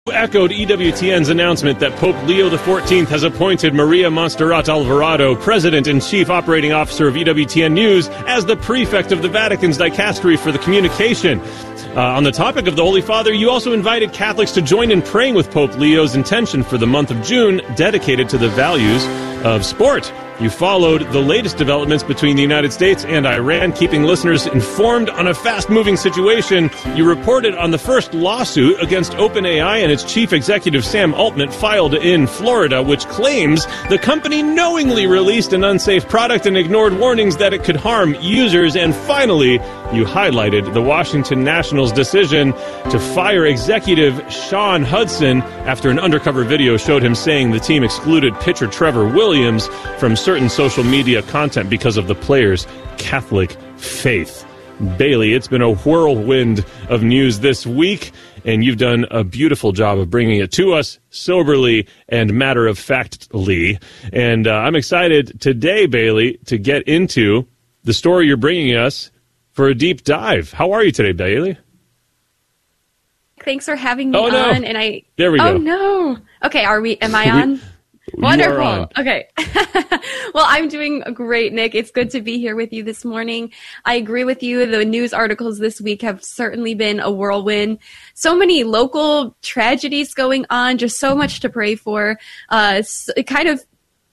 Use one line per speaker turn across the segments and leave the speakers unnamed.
Echoed EWTN's announcement that Pope Leo XIV has appointed Maria Montserrat Alvarado, President and Chief Operating Officer of EWTN News, as the prefect of the Vatican's dicastery for the communication. On the topic of the Holy Father, you also invited Catholics to join in praying with Pope Leo's intention for the month of June, dedicated to the values of sport. You followed the latest developments between the United States and Iran, keeping listeners informed on a fast-moving situation. You reported on the first lawsuit against OpenAI and its chief executive Sam Altman filed in Florida, which claims the company knowingly released an unsafe product and ignored warnings that it could harm users. And finally, you highlighted the Washington Nationals' decision to fire executive Sean Hudson after an undercover video showed him saying the team excluded pitcher Trevor Williams from certain social media content because of the player's Catholic faith. Bailey, it's been a whirlwind of news this week, and you've done a beautiful job of bringing it to us soberly and matter-of-factly. And I'm excited today, Bailey, to get into the story you're bringing us for a deep dive. How are you today, Bailey?
Thanks for having me on. And
there we go.
Oh, no. Okay, am I on? Wonderful.
On.
Okay. Well, I'm doing great, Nick. It's good to be here with you this morning. I agree with you. The news articles this week have certainly been a whirlwind. So many local tragedies going on, just so much to pray for. It kind of,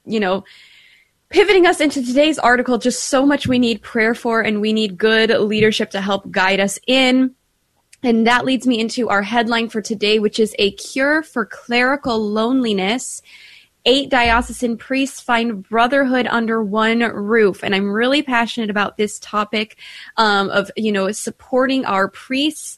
pivoting us into today's article, just so much we need prayer for, and we need good leadership to help guide us in. And that leads me into our headline for today, which is A Cure for Clerical Loneliness. 8 diocesan priests find brotherhood under one roof. And I'm really passionate about this topic of, supporting our priests,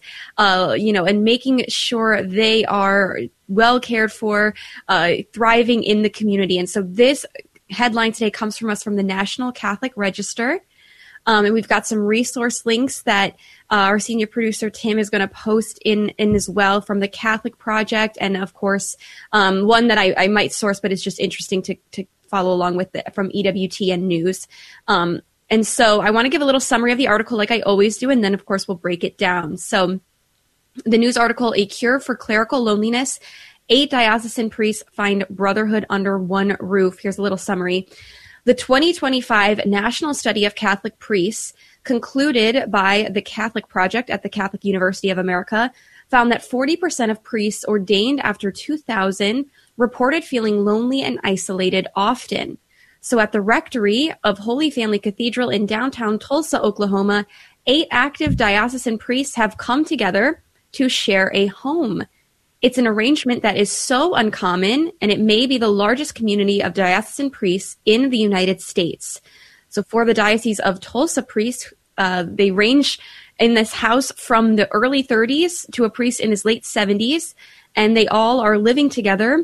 and making sure they are well cared for, thriving in the community. And so this headline today comes from us from the National Catholic Register. And we've got some resource links that our senior producer, Tim, is going to post in as well from the Catholic Project. And, of course, one that I might source, but it's just interesting to follow along with it from EWTN News. And so I want to give a little summary of the article like I always do, and then, of course, we'll break it down. So the news article, A Cure for Clerical Loneliness, 8 diocesan priests find brotherhood under one roof. Here's a little summary. The 2025 National Study of Catholic Priests, concluded by the Catholic Project at the Catholic University of America, found that 40% of priests ordained after 2000 reported feeling lonely and isolated often. So at the rectory of Holy Family Cathedral in downtown Tulsa, Oklahoma, 8 active diocesan priests have come together to share a home. It's an arrangement that is so uncommon, and it may be the largest community of diocesan priests in the United States. So for the Diocese of Tulsa priests, they range in this house from the early 30s to a priest in his late 70s, and they all are living together.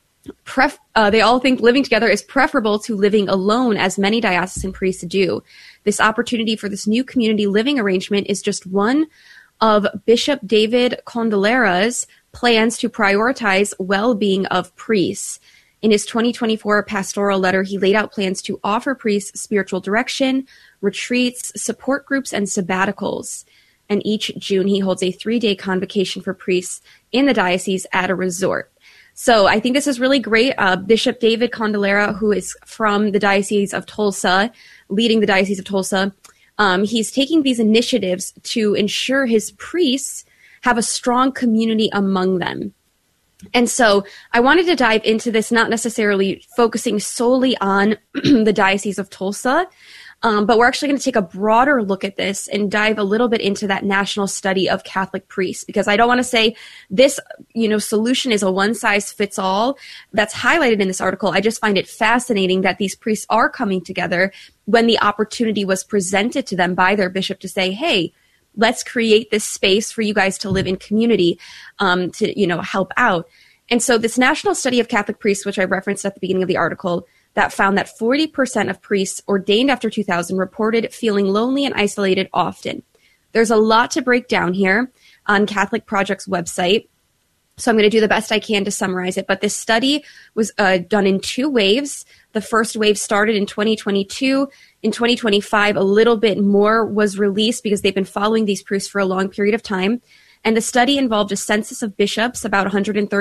They all think living together is preferable to living alone, as many diocesan priests do. This opportunity for this new community living arrangement is just one of Bishop David Condolera's plans to prioritize well-being of priests. In his 2024 pastoral letter, he laid out plans to offer priests spiritual direction, retreats, support groups, and sabbaticals. And each June, he holds a 3-day convocation for priests in the diocese at a resort. So I think this is really great. Bishop David Condolera, who is from the Diocese of Tulsa, leading the Diocese of Tulsa, he's taking these initiatives to ensure his priests have a strong community among them. And so I wanted to dive into this, not necessarily focusing solely on the Diocese of Tulsa, but we're actually going to take a broader look at this and dive a little bit into that national study of Catholic priests, because I don't want to say this, solution is a one-size-fits-all that's highlighted in this article. I just find it fascinating that these priests are coming together when the opportunity was presented to them by their bishop to say, hey, let's create this space for you guys to live in community, to, help out. And so this national study of Catholic priests, which I referenced at the beginning of the article, that found that 40% of priests ordained after 2000 reported feeling lonely and isolated often. There's a lot to break down here on Catholic Project's website, so I'm going to do the best I can to summarize it. But this study was done in 2 waves. The first wave started in 2022. In 2025, a little bit more was released because they've been following these priests for a long period of time. And the study involved a census of bishops, about 130